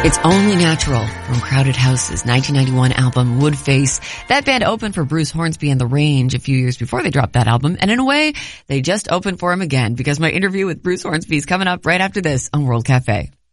It's Only Natural from Crowded House's 1991 album Woodface. That band opened for Bruce Hornsby and The Range a few years before they dropped that album, and in a way, they just opened for him again, because my interview with Bruce Hornsby is coming up right after this on World Cafe.